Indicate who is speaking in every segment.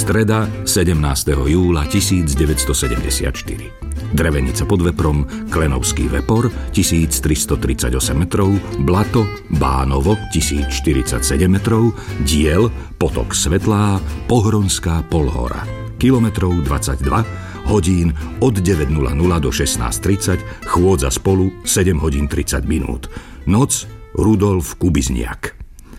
Speaker 1: Streda 17. júla 1974. Drevenica pod Veprom, Klenovský Vepor 1338 metrov, Blato, Bánovo 1047 metrov, Diel, Potok Svetlá, Pohronská Polhora. Kilometrov 22, hodín od 9.00 do 16.30, chôdza spolu 7 hodín 30 minút. Noc Rudolf Kubizniak.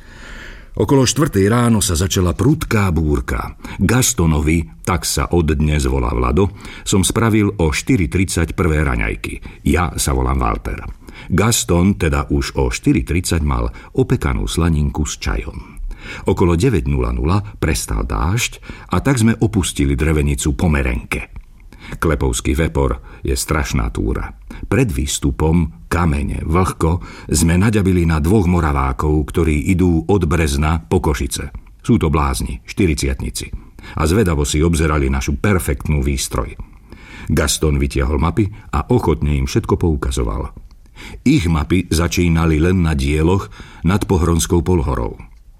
Speaker 1: Okolo 4. ráno sa začala prudká búrka. Gastonovi, tak sa od dnes volá Vlado, som spravil o 4.30 prvé raňajky. Ja sa volám Walter. Gaston teda už o 4.30 mal opekanú slaninku s čajom. Okolo 9.00 prestal dážď a tak sme opustili Drevenicu po Merenke. Klepovský Vepor je strašná túra. Pred výstupom, kamene, vlhko, sme naďabili na 2 Moravákov, ktorí idú od Brezna po Košice. Sú to blázni, 40-tnici. A zvedavo si obzerali našu perfektnú výstroj. Gaston vytiahol mapy a ochotne im všetko poukazoval. Ich mapy začínali len na Dieloch nad Pohronskou Polhorou.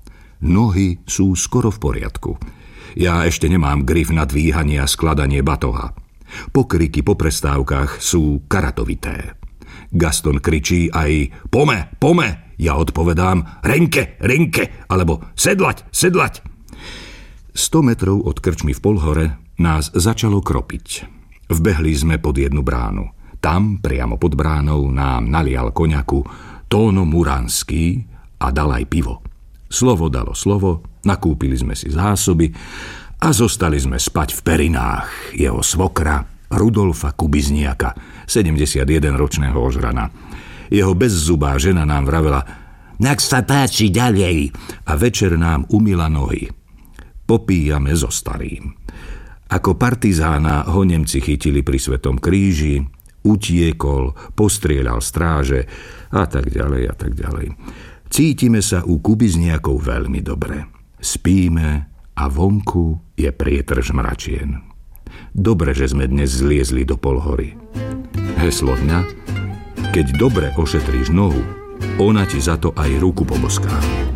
Speaker 1: Nohy sú skoro v poriadku. Ja ešte nemám grif na dvíhanie a skladanie batoha. Pokriky po prestávkach sú karatovité. Gaston kričí aj pome, pome. Ja odpovedám renke, renke, alebo sedlať, sedlať. 100 metrov od krčmy v Polhore nás začalo kropiť. Vbehli sme pod jednu bránu. Tam, priamo pod bránou, nám nalial koňaku Tóno Muranský a dal aj pivo. Slovo dalo slovo, nakúpili sme si zásoby a zostali sme spať v Perinách jeho svokra Rudolfa Kubizniaka, 71-ročného ožrana. Jeho bezzubá žena nám vravela "Nak sa páči ďalej" a večer nám umyla nohy. Popíjame so starým. Ako partizána ho Nemci chytili pri Svetom kríži, utiekol, postrieľal stráže a tak ďalej a tak ďalej. Cítime sa u Kubizniakov veľmi dobre. Spíme a vonku je prietrž mračien. Dobre, že sme dnes zliezli do Polhory. Heslo dňa: keď dobre ošetríš nohu, ona ti za to aj ruku poboská.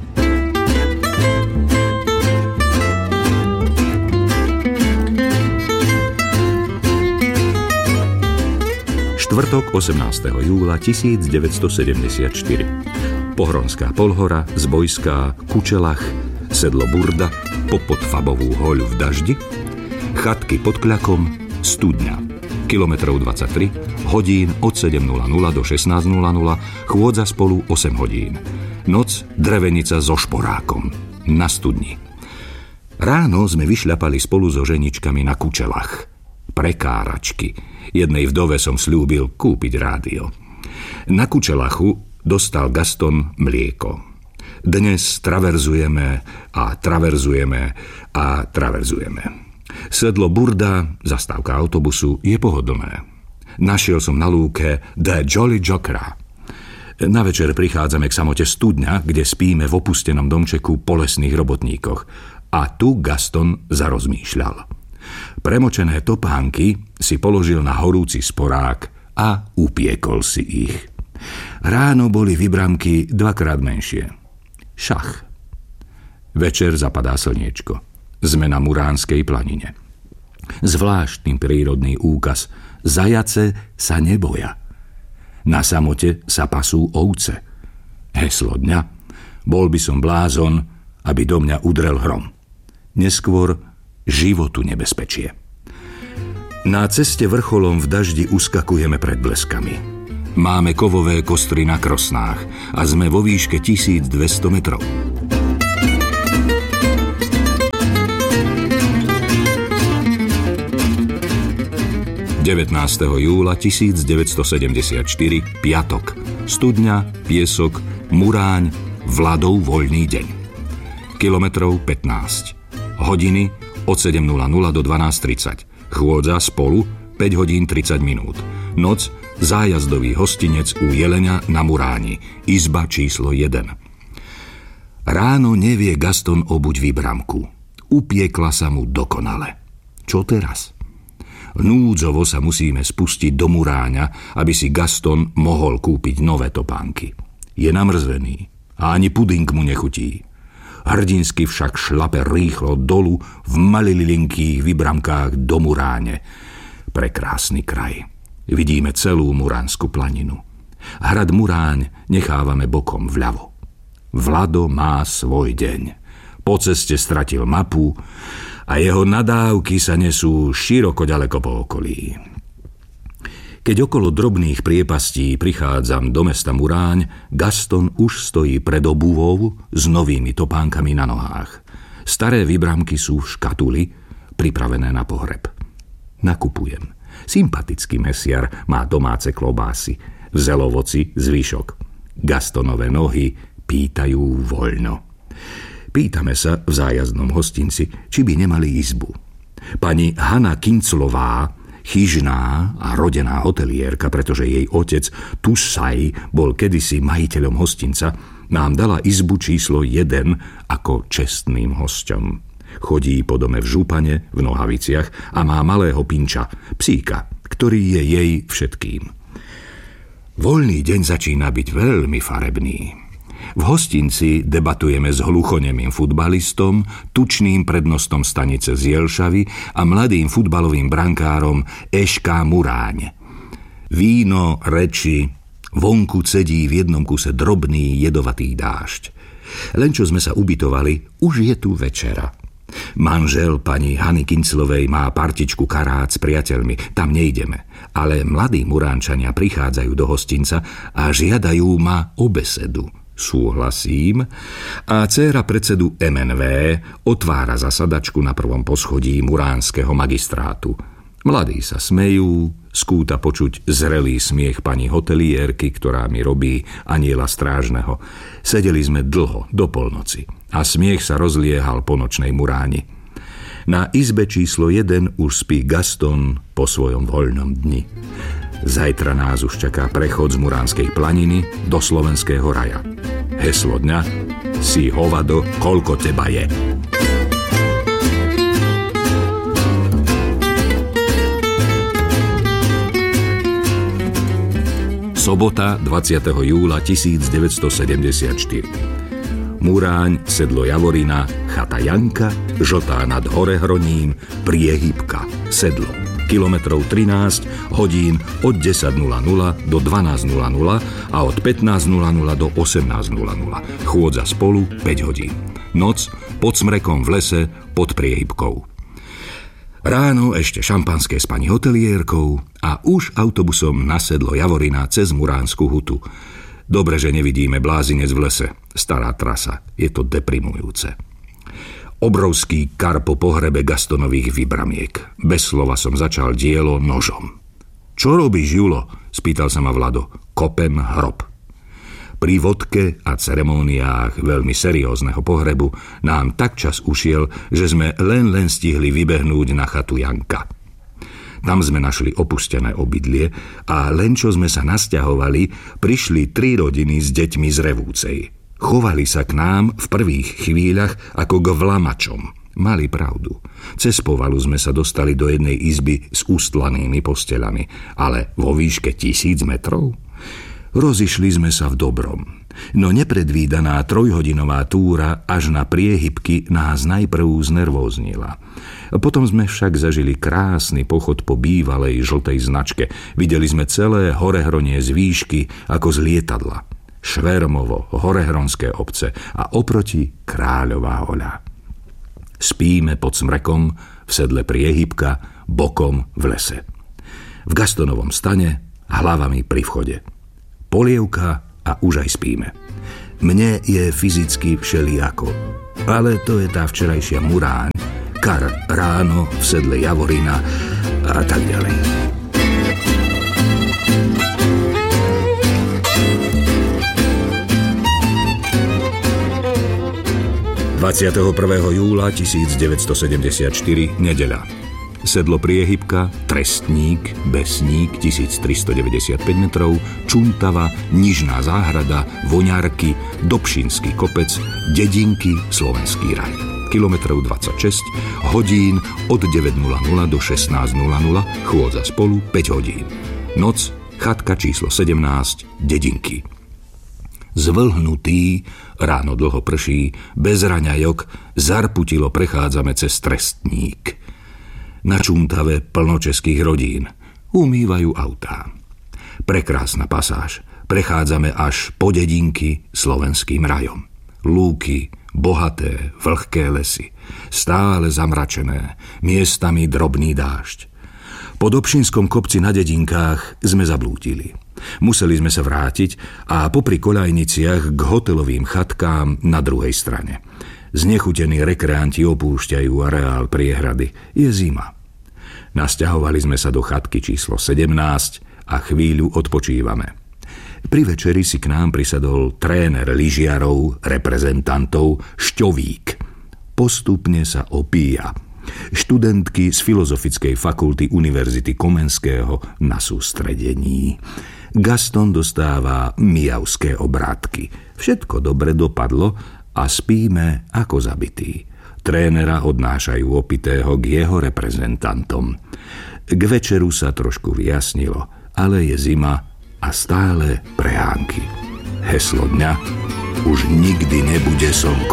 Speaker 1: Štvrtok 18. júla 1974. Pohronská Polhora, Zbojská, Kučelach, sedlo Burda, popod Fabovú hoľu v daždi, chatky pod Kľakom, Studňa. Kilometrov 23, hodín od 7.00 do 16.00, chôdza spolu 8 hodín. Noc Drevenica so Šporákom, na Studni. Ráno sme vyšľapali spolu so ženičkami na Kučelach. Prekáračky. Jednej vdove som sľúbil kúpiť rádio. Na Kučelachu dostal Gaston mlieko. Dnes traverzujeme a traverzujeme a traverzujeme. Sedlo Burda, zastávka autobusu, je pohodlné. Našiel som na lúke The Jolly Jokera. Na večer prichádzame k samote Studňa, kde spíme v opustenom domčeku po lesných robotníkoch. A tu Gaston zarozmýšľal. Premočené topánky si položil na horúci sporák a upiekol si ich. Ráno boli vybramky 2-krát menšie. Šach. Večer zapadá slniečko. Sme na Muránskej planine. Zvláštny prírodný úkaz. Zajace sa neboja. Na samote sa pasú ovce. Heslo dňa: bol by som blázon, aby do mňa udrel hrom. Neskôr životu nebezpečie. Na ceste vrcholom v daždi uskakujeme pred bleskami. Máme kovové kostry na krosnách a sme vo výške 1200 metrov. ...19. júla 1974, piatok. Studňa, Piesok, Muráň, Vladov voľný deň. Kilometrov 15. Hodiny od 7.00 do 12.30. Chôdza spolu 5 hodín 30 minút. Noc zájazdový hostinec u Jelenia na Muráni, izba číslo 1. Ráno nevie Gaston obuť vybramku. Upiekla sa mu dokonale. Čo teraz? Núdzovo sa musíme spustiť do Muráňa, aby si Gaston mohol kúpiť nové topánky. Je namrzený a ani puding mu nechutí. hrdinsky však šlape rýchlo dolu v malilinkých vybramkách do Muráne. Prekrásny kraj. Vidíme celú Muránsku planinu. Hrad Muráň nechávame bokom vľavo. Vlado má svoj deň. Po ceste stratil mapu a jeho nadávky sa nesú široko ďaleko po okolí. Keď okolo drobných priepastí prichádzam do mesta Muráň, Gaston už stojí pred obuvou s novými topánkami na nohách. Staré vybramky sú v škatuli, pripravené na pohreb. Nakupujem. Sympatický mesiar má domáce klobásy, v zelovoci zvyšok. Gastonové nohy pýtajú voľno. Pýtame sa v zájazdnom hostinci, či by nemali izbu. Pani Hanna Kinclová, chyžná a rodená hotelierka, pretože jej otec Tusaj bol kedysi majiteľom hostinca, nám dala izbu číslo 1 ako čestným hosťom. Chodí po dome v župane, v nohaviciach a má malého pinča, psíka, ktorý je jej všetkým. Voľný deň začína byť veľmi farebný. V hostinci debatujeme s hluchonemým futbalistom, tučným prednostom stanice z Jelšavy a mladým futbalovým brankárom Eška Muráň. Víno, reči, vonku cedí v jednom kuse drobný jedovatý dážď. Len čo sme sa ubytovali, už je tu večera. Manžel pani Hany Kinclovej má partičku karát s priateľmi, tam nejdeme. Ale mladí Muránčania prichádzajú do hostinca a žiadajú ma o besedu. Súhlasím a dcéra predsedu MNV otvára zasadačku na prvom poschodí muránskeho magistrátu. Mladí sa smejú, skúta počuť zrelý smiech pani hotelierky, ktorá mi robí anjela strážneho. Sedeli sme dlho, do polnoci a smiech sa rozliehal po nočnej Muráni. Na izbe číslo 1 už spí Gaston po svojom voľnom dni. Zajtra nás už čaká prechod z Muránskej planiny do slovenského raja. Heslo dňa: si hovado, koľko teba je. Sobota 20. júla 1974. Muráň, sedlo Javorina, chata Janka, žltá nad Horehroním, priehybka, sedlo. Kilometrov 13, hodín od 10.00 do 12.00 a od 15.00 do 18.00. Chôdza spolu 5 hodín. Noc pod smrekom v lese pod priehybkou. Ráno ešte šampanské s pani hotelierkou a už autobusom na sedlo Javorina cez Muránsku hutu. Dobre, že nevidíme blázinec v lese. Stará trasa. Je to deprimujúce. Obrovský kar po pohrebe Gastonových vybramiek. Bez slova som začal dielo nožom. Čo robíš, Julo? Spýtal sa ma Vlado. Kopem hrob. Pri vodke a ceremóniách veľmi seriózneho pohrebu nám tak čas ušiel, že sme len stihli vybehnúť na chatu Janka. Tam sme našli opustené obydlie a len čo sme sa nasťahovali, prišli 3 rodiny s deťmi z Revúcej. Chovali sa k nám v prvých chvíľach ako k vlamačom. Mali pravdu. Cez povalu sme sa dostali do jednej izby s ustlanými posteľami, ale vo výške 1000 metrov. Rozišli sme sa v dobrom. No nepredvídaná 3-hodinová túra až na priehybky nás najprv znervóznila. Potom sme však zažili krásny pochod po bývalej žltej značke. Videli sme celé Horehronie z výšky ako z lietadla. Švermovo, horehronské obce a oproti Kráľová Hoľa. Spíme pod smrekom v sedle priehybka, bokom v lese. V Gastonovom stane, hlavami pri vchode. Polievka a už aj spíme. Mne je fyzicky všelijako, ale to je tá včerajšia Muráň, kar ráno v sedle Javorina a tak ďalej. 21. júla 1974, nedeľa. Sedlo priehybka, Trestník, Besník, 1395 metrov, Čuntava, Nižná záhrada, Voňarky, Dobšinský kopec, Dedinky, Slovenský raj. Kilometrov 26, hodín od 9.00 do 16.00, chôdza spolu 5 hodín. Noc, chatka číslo 17, Dedinky. Zvlhnutý, ráno dlho prší, bez raňajok, zarputilo prechádzame cez Trestník. Načúmtavé plno českých rodín. Umývajú autá. Prekrásna pasáž. Prechádzame až po dedinky slovenským rajom. Lúky, bohaté, vlhké lesy. Stále zamračené, miestami drobný dážď. Po Dobšinskom kopci na dedinkách sme zablúdili. Museli sme sa vrátiť a popri koľajniciach k hotelovým chatkám na druhej strane. Znechutení rekreanti opúšťajú areál priehrady. Je zima. Nasťahovali sme sa do chatky číslo 17 a chvíľu odpočívame. Pri večeri si k nám prisadol tréner lyžiarov, reprezentantov Šťovík. Postupne sa opíja. Študentky z Filozofickej fakulty Univerzity Komenského na sústredení. Gaston dostáva mijavské obrátky. Všetko dobre dopadlo a spíme ako zabití. Trénera odnášajú opitého k jeho reprezentantom. K večeru sa trošku vyjasnilo, ale je zima a stále prehánky. Heslo dňa: už nikdy nebude slnko.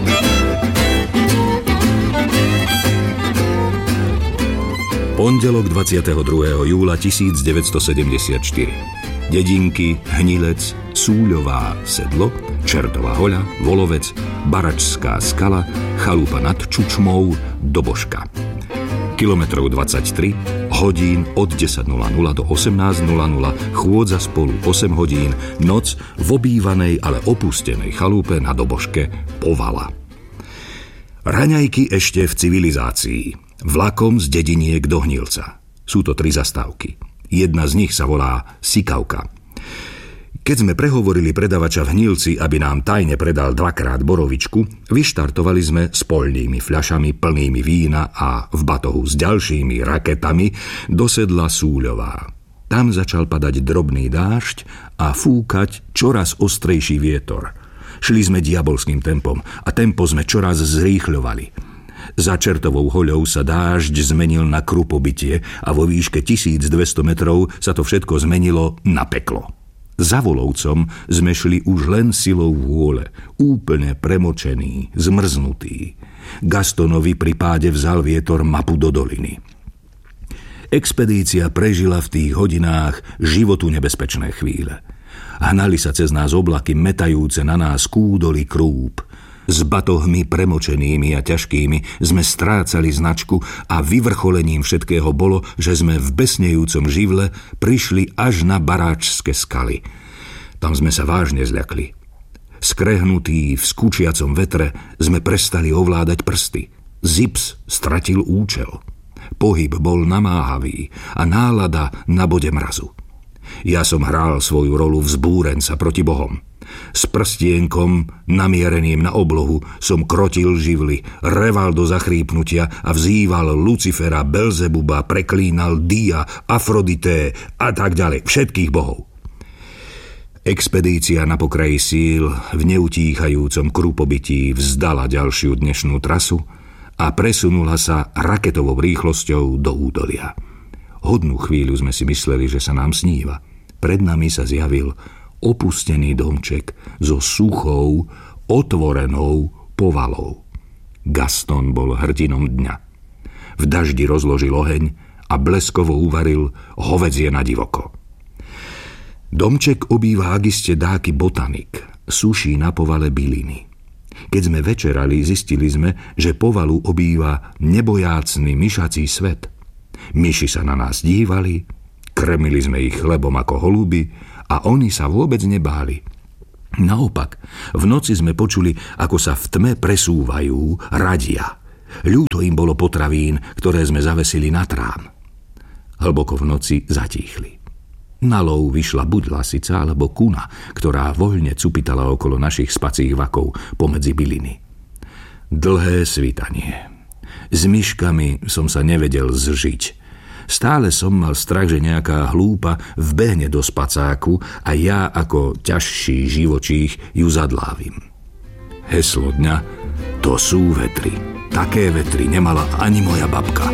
Speaker 1: Pondelok 22. júla 1974. Dedinky, Hnilec, Súľová Sedlo, Čertová hoľa, Volovec, Baračská skala, Chalupa nad Čučmou, Dobožka. Kilometrov 23, hodín od 10.00 do 18.00, chôdza spolu 8 hodín, noc v obývanej, ale opustenej chalupe na Dobožke Povala. Raňajky ešte v civilizácii. Vlakom z dediniek do Hnilca. Sú to 3 zastávky. Jedna z nich sa volá Sikavka. Keď sme prehovorili predavača v Hnilci, aby nám tajne predal 2-krát borovičku, vyštartovali sme s poľnými fľašami plnými vína a v batohu s ďalšími raketami do sedla Súľová. Tam začal padať drobný dážď a fúkať čoraz ostrejší vietor. Šli sme diabolským tempom a tempo sme čoraz zrýchľovali. Za Čertovou hoľou sa dážď zmenil na krupobytie a vo výške 1200 metrov sa to všetko zmenilo na peklo. Za Volovcom sme šli už len silou vôle, úplne premočený, zmrznutý. Gastonovi pri páde vzal vietor mapu do doliny. Expedícia prežila v tých hodinách životu nebezpečné chvíle. Hnali sa cez nás oblaky metajúce na nás kúdoly krúp. S batohmi premočenými a ťažkými sme strácali značku a vyvrcholením všetkého bolo, že sme v besnejúcom živle prišli až na Baráčske skaly. Tam sme sa vážne zľakli. Skrehnutí v skúčiacom vetre sme prestali ovládať prsty. Zips stratil účel. Pohyb bol namáhavý a nálada na bode mrazu. Ja som hral svoju rolu vzbúrenca proti bohom. S prstienkom, namiereným na oblohu, som krotil živly, reval do zachrípnutia a vzýval Lucifera, Belzebuba, preklínal Dia, Afrodité a tak ďalej, všetkých bohov. Expedícia na pokraji síl v neutíchajúcom krupobytí vzdala ďalšiu dnešnú trasu a presunula sa raketovou rýchlosťou do údolia. Hodnú chvíľu sme si mysleli, že sa nám sníva. Pred nami sa zjavil opustený domček so suchou, otvorenou povalou. Gaston bol hrdinom dňa. V daždi rozložil oheň a bleskovo uvaril hovädzie na divoko. Domček obýva agiste dáky botanik, suší na povale byliny. Keď sme večerali, zistili sme, že povalu obýva nebojácny myšací svet. Myši sa na nás dívali, krmili sme ich chlebom ako holuby a oni sa vôbec nebáli. Naopak, v noci sme počuli, ako sa v tme presúvajú, radia. Ľúto im bolo potravín, ktoré sme zavesili na trám. Hlboko v noci zatíchli. Na lov vyšla buď lasica alebo kuna, ktorá voľne cupitala okolo našich spacích vakov pomedzi byliny. Dlhé svitanie. S myškami som sa nevedel zžiť. Stále som mal strach, že nejaká hlúpa vbehne do spacáku a ja ako ťažší živočích ju zadlávim. Heslo dňa: to sú vetry. Také vetry nemala ani moja babka.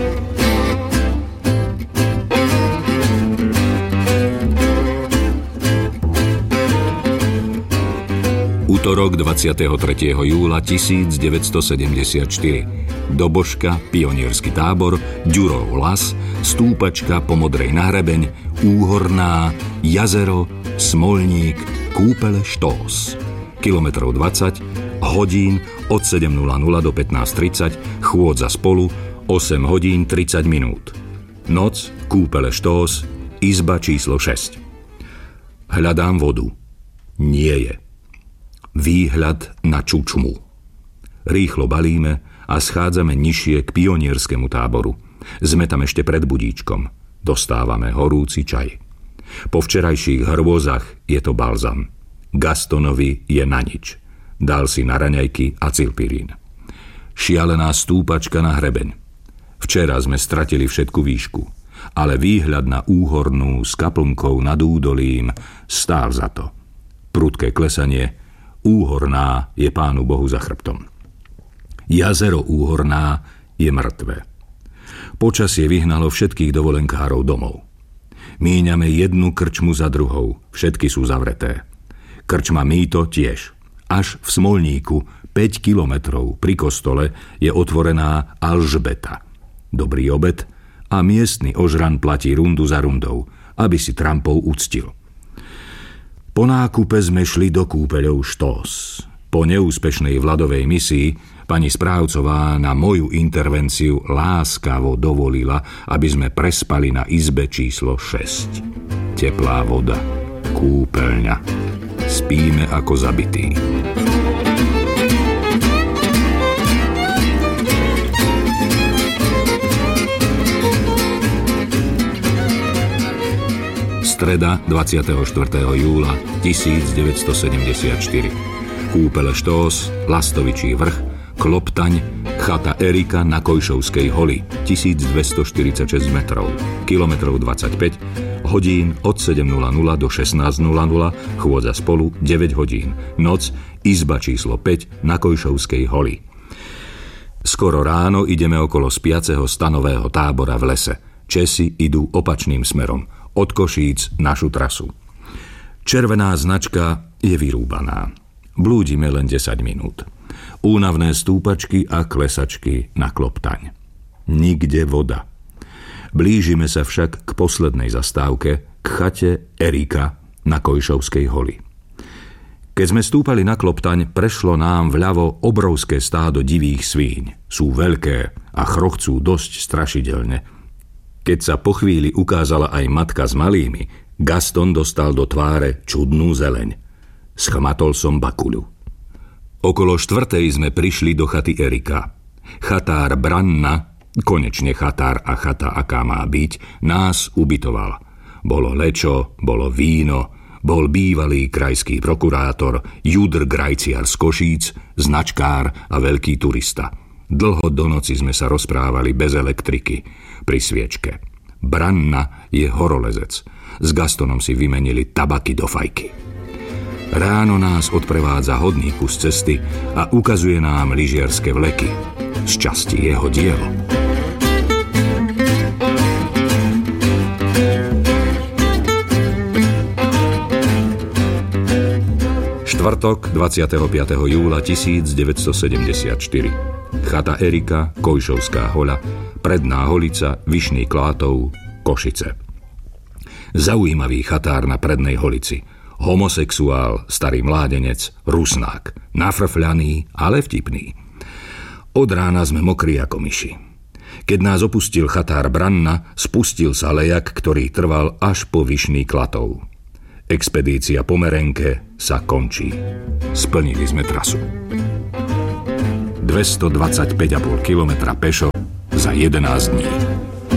Speaker 1: Útorok 23. júla 1974. Dobožka, pionierský tábor, Ďurov las, stúpačka po Modrej na hrebeň, Úhorná, Jazero, Smolník, Kúpele Štós. Kilometrov 20, hodín od 7:00 do 15:30, chôdza spolu 8 hodín 30 minút. Noc, Kúpele Štós, izba číslo 6. Hľadám vodu. Nie je. Výhľad na Čučmu. Rýchlo balíme a schádzame nižšie k pionierskému táboru. Sme tam ešte pred budíčkom. Dostávame horúci čaj. Po včerajších hrôzach je to balzam. Gastonovi je na nič. Dal si na raňajky a cilpirín. Šialená stúpačka na hrebeň. Včera sme stratili všetku výšku, ale výhľad na Úhornú s kaplnkou nad údolím stál za to. Prudké klesanie. Úhorná je Pánu Bohu za chrbtom. Jazero Úhorná je mŕtve. Počasie vyhnalo všetkých dovolenkárov domov. Míňame jednu krčmu za druhou, všetky sú zavreté. Krčma Mýto tiež. Až v Smolníku 5 kilometrov pri kostole je otvorená Alžbeta. Dobrý obed a miestny ožran platí rundu za rundou, aby si trampov uctil. Po nákupe sme šli do kúpeľov Štós. Po neúspešnej vladovej misii pani správcová na moju intervenciu láskavo dovolila, aby sme prespali na izbe číslo 6. Teplá voda, kúpeľňa. Spíme ako zabití. Streda 24. júla 1974. Kúpele Štós, Lastovičí vrch, Kloptaň, chata Erika na Kojšovskej holi, 1246 metrov, kilometrov 25, hodín od 7:00 do 16:00, chôdza spolu 9 hodín, noc, izba číslo 5 na Kojšovskej holi. Skoro ráno ideme okolo spiaceho stanového tábora v lese. Česi idú opačným smerom. Od Košíc našu trasu. Červená značka je vyrúbaná. Blúdime len 10 minút. Únavné stúpačky a klesačky na Kloptaň. Nikde voda. Blížime sa však k poslednej zastávke, k chate Erika na Kojšovskej holi. Keď sme stúpali na Kloptaň, prešlo nám vľavo obrovské stádo divých svíň. Sú veľké a chrochcú dosť strašidelne. Keď sa po chvíli ukázala aj matka s malými, Gaston dostal do tváre čudnú zeleň. Schmatol som bakuľu. Okolo 4:00 sme prišli do chaty Erika. Chatár Branna, konečne chatár a chata, aká má byť, nás ubytoval. Bolo lečo, bolo víno, bol bývalý krajský prokurátor, Judr Grajciar z Košíc, značkár a veľký turista. Dlho do noci sme sa rozprávali bez elektriky, pri sviečke. Branna je horolezec. S Gastonom si vymenili tabaky do fajky. Ráno nás odprevádza hodný kus cesty a ukazuje nám lyžiarske vleky. Z časti jeho dielo. Štvrtok 25. júla 1974. Chata Erika, Kojšovská hoľa, Predná Holica, Vyšný Klátov, Košice. Zaujímavý chatár na Prednej Holici. Homosexuál, starý mládenec, rusnák. Nafrfľaný, ale vtipný. Od rána sme mokrí ako myši. Keď nás opustil chatár Branna, spustil sa lejak, ktorý trval až po Vyšný Klatov. Expedícia po Merenke sa končí. Splnili sme trasu. 225,5 kilometra pešo za 11 dní.